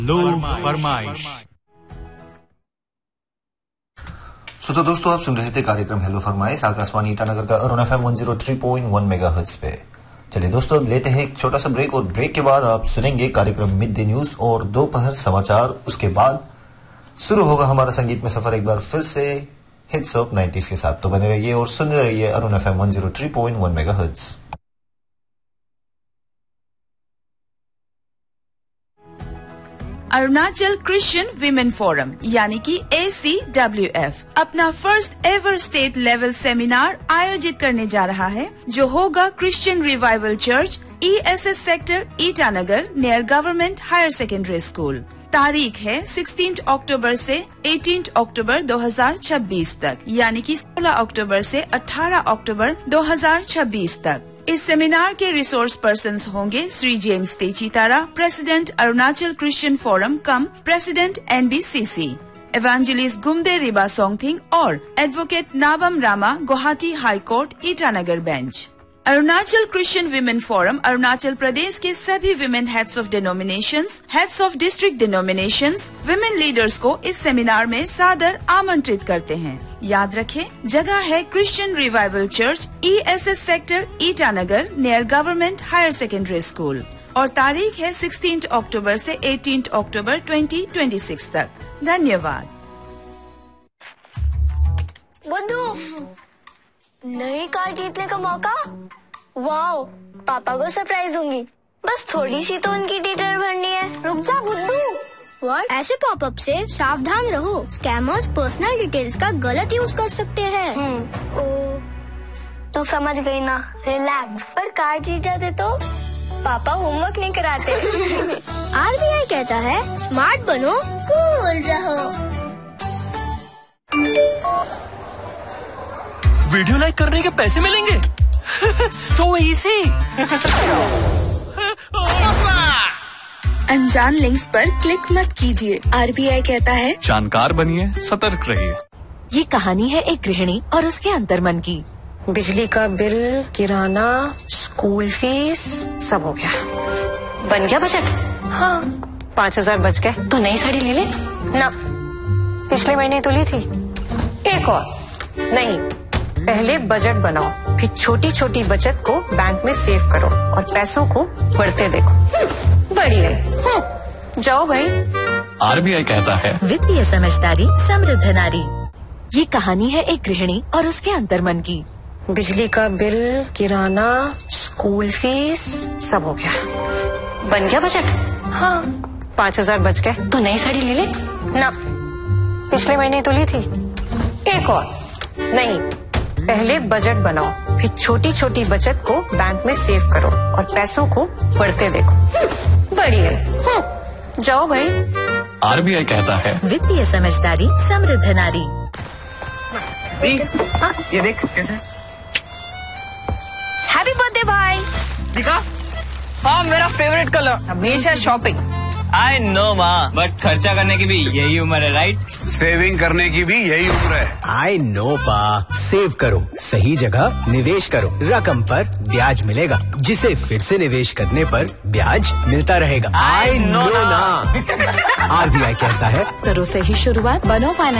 लो फरमाइश। तो दोस्तों, आप सुन रहे थे कार्यक्रम हेलो फरमाइश आकाशवाणी ईटानगर का अरुण FM 103.1 मेगाहर्ट्ज पे। चलिए दोस्तों, अब लेते हैं एक छोटा सा ब्रेक और ब्रेक के बाद आप सुनेंगे कार्यक्रम मिड डे न्यूज और दोपहर समाचार। उसके बाद शुरू होगा हमारा संगीत में सफर एक बार फिर से हिट्स ऑफ 90s के साथ। तो बने रहिए और सुनते रहिए Arun FM 103.1 megahertz. Arunachal Christian women forum यानी कि ACWF अपना first ever state level seminar आयोजित करने जा रहा है, जो होगा Christian revival church ESS sector Itanagar near government higher secondary school. तारीख है 16 अक्टूबर से 18 अक्टूबर 2026 तक, यानी कि 16 अक्टूबर से 18 अक्टूबर 2026 तक। इस सेमिनार के रिसोर्स पर्सन्स होंगे Shri James तेचीतारा, president Arunachal Christian forum कम प्रेसिडेंट NBCC, एवेंजलिस्ट गुमदे रिबा सोंगथिंग और advocate Nabam Rama, Guwahati high court Itanagar bench. Arunachal Christian women forum Arunachal Pradesh के सभी women heads of denominations, heads of district denominations, women leaders को इस सेमिनार में सादर आमंत्रित करते हैं। याद रखें, जगह है Christian revival church ESS sector Itanagar near government higher secondary school और तारीख है 16 अक्टूबर से 18 अक्टूबर 2026 तक। धन्यवाद। बुद्धू, नई कार जीतने का मौका। वाओ, पापा को सरप्राइज दूंगी। बस थोड़ी सी तो उनकी डिटेल भरनी है। रुक जा बुद्धू। व्हाट? ऐसे पॉपअप से सावधान रहो, स्कैमर्स पर्सनल डिटेल्स का गलत यूज कर सकते हैं। ओ, तू समझ गई ना, रिलैक्स। पर कार जीत जाते तो पापा होमवर्क नहीं कराते। RBI कहता है स्मार्ट बनो, कूल रहो। वीडियो लाइक करने के पैसे मिलेंगे। So easy. अनजान लिंक्स पर क्लिक मत कीजिए। RBI कहता है जानकार बनिए, सतर्क रहिए। ये कहानी है एक गृहिणी और उसके अंतर्मन की। बिजली का बिल, किराना, स्कूल फीस, सब हो गया। बन गया बजट? हाँ, 5000 बच गए। तो नई साड़ी ले ले ना, पिछले महीने तो ली थी। एक और नहीं, पहले बजट बनाओ, फिर छोटी छोटी बचत को बैंक में सेव करो और पैसों को बढ़ते देखो। बढ़िया। जाओ भाई। RBI कहता है वित्तीय समझदारी समृद्ध नारी। ये कहानी है एक गृहिणी और उसके अंतर्मन की। बिजली का बिल, किराना, स्कूल फीस, सब हो गया। बन गया बजट? हाँ, 5000 बच गए। तो नई साड़ी ले ले ना, पिछले महीने तो ली थी। एक और नहीं, पहले बजट बनाओ, फिर छोटी छोटी बचत को बैंक में सेव करो और पैसों को बढ़ते देखो। बढ़िया। जाओ भाई। RBI कहता है वित्तीय समझदारी समृद्ध नारी। ये देख कैसे। हैप्पी बर्थडे भाई। दिखा। हाँ, मेरा फेवरेट कलर। हमेशा शॉपिंग। आई नो माँ, बट खर्चा करने की भी यही उम्र है, राइट? सेविंग करने की भी यही उम्र है। आई नो पा, सेव करो, सही जगह निवेश करो, रकम पर ब्याज मिलेगा, जिसे फिर से निवेश करने पर ब्याज मिलता रहेगा। आई नो ना। RBI कहता है करो सही शुरुआत, बनो फाइनेंस।